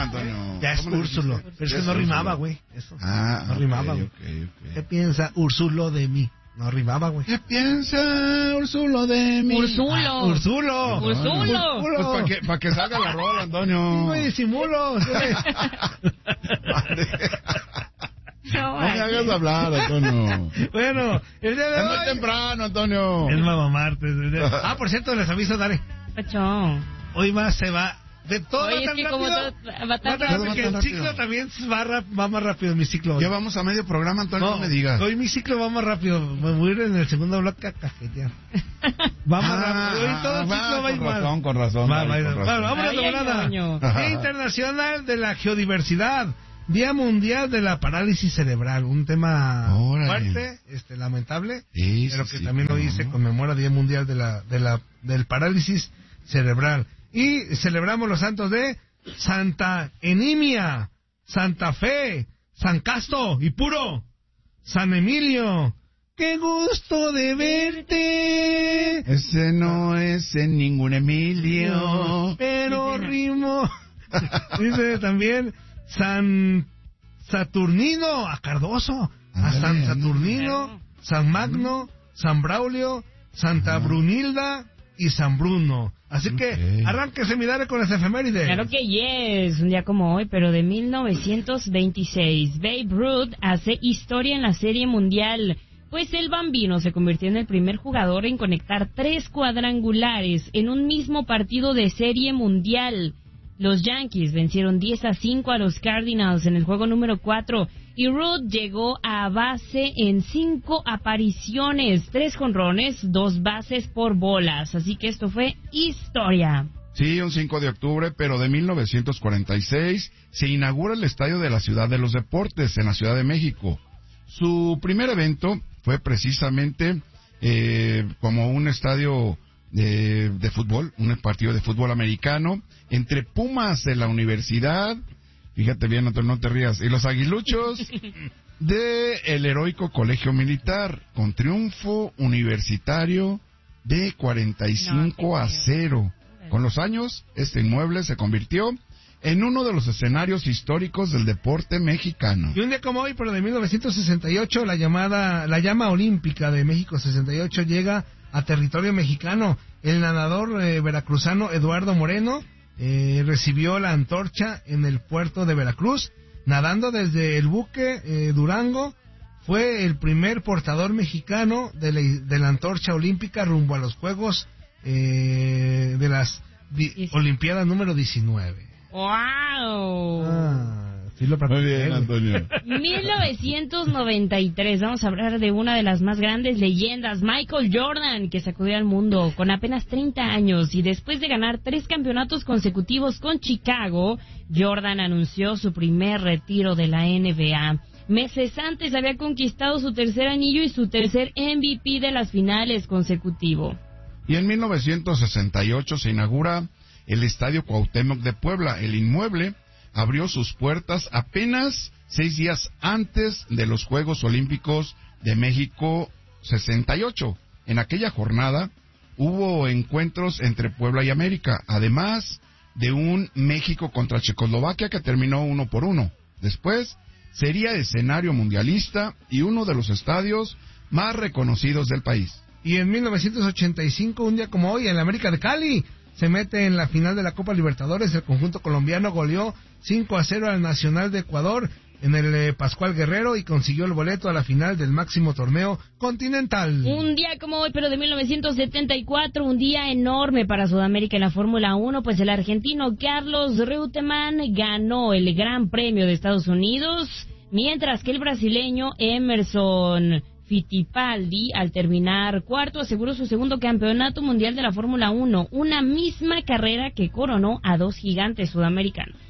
Antonio? Ya es Úrsulo. Pero es que no rimaba, güey. Eso. No rimaba, güey. Okay. ¿Qué piensa Úrsulo de mí? No rimaba, güey. ¿Qué piensa Úrsulo de mí? Úrsulo. Pues para que salga la rola, Antonio. No me disimulo. No me hagas hablar, Antonio. Bueno, el día de es hoy... muy temprano, Antonio. Es mamá martes. Por cierto, les aviso, Dare. Pachón. Hoy más se va... De todo Oye, tan es que rápido. va tan rápido. Que el ciclo también va más rápido, mi ciclo. Ya vamos a medio programa, Antonio, no me digas. Hoy mi ciclo va más rápido. Me voy a ir en el segundo bloque a cajetear. Va más rápido. Hoy todo el ciclo va igual. Con razón. Bueno, vámonos de volada. Día Internacional de la Geodiversidad. Día Mundial de la Parálisis Cerebral. Un tema fuerte, lamentable. Pero que también hoy se conmemora Día Mundial del Parálisis Cerebral. Y celebramos los santos de Santa Enimia, Santa Fe, San Casto y Puro, San Emilio. ¡Qué gusto de verte! Ese no es en ningún Emilio. Pero rimo. Dice también San Saturnino, a Cardoso, a San Saturnino, San Magno, San Braulio, Santa Brunilda y San Bruno. Así que arránquese mi Dare con las efemérides. Claro que yes, un día como hoy, pero de 1926. Babe Ruth hace historia en la Serie Mundial, pues el Bambino se convirtió en el primer jugador en conectar 3 cuadrangulares en un mismo partido de Serie Mundial. Los Yankees vencieron 10-5 a los Cardinals en el juego número 4 y Ruth llegó a base en 5 apariciones, 3 jonrones, 2 bases por bolas. Así que esto fue historia. Sí, un 5 de octubre, pero de 1946 se inaugura el Estadio de la Ciudad de los Deportes en la Ciudad de México. Su primer evento fue precisamente como un estadio de fútbol, un partido de fútbol americano entre Pumas de la Universidad, fíjate bien, no te rías, y los Aguiluchos de el Heroico Colegio Militar, con triunfo universitario de 45-0. Con los años, este inmueble se convirtió en uno de los escenarios históricos del deporte mexicano. Y un día como hoy, pero de 1968, la llama olímpica de México 68 llega a territorio mexicano. El nadador veracruzano Eduardo Moreno recibió la antorcha en el puerto de Veracruz, nadando desde el buque Durango. Fue el primer portador mexicano de la antorcha olímpica rumbo a los Juegos de las Olimpiadas número 19. ¡Wow! Sí lo muy bien, Antonio. 1993, vamos a hablar de una de las más grandes leyendas, Michael Jordan, que sacudió al mundo con apenas 30 años y después de ganar 3 campeonatos consecutivos con Chicago, Jordan anunció su primer retiro de la NBA. Meses antes había conquistado su tercer anillo y su tercer MVP de las finales consecutivo. Y en 1968 se inaugura el Estadio Cuauhtémoc de Puebla. El inmueble abrió sus puertas apenas 6 días antes de los Juegos Olímpicos de México 68. En aquella jornada hubo encuentros entre Puebla y América, además de un México contra Checoslovaquia que terminó 1-1. Después sería escenario mundialista y uno de los estadios más reconocidos del país. Y en 1985, un día como hoy, el América de Cali se mete en la final de la Copa Libertadores. El conjunto colombiano goleó 5-0 al Nacional de Ecuador en el Pascual Guerrero y consiguió el boleto a la final del máximo torneo continental. Un día como hoy, pero de 1974, un día enorme para Sudamérica en la Fórmula 1, pues el argentino Carlos Reutemann ganó el Gran Premio de Estados Unidos, mientras que el brasileño Emerson Fittipaldi, al terminar cuarto, aseguró su segundo campeonato mundial de la Fórmula 1, una misma carrera que coronó a 2 gigantes sudamericanos.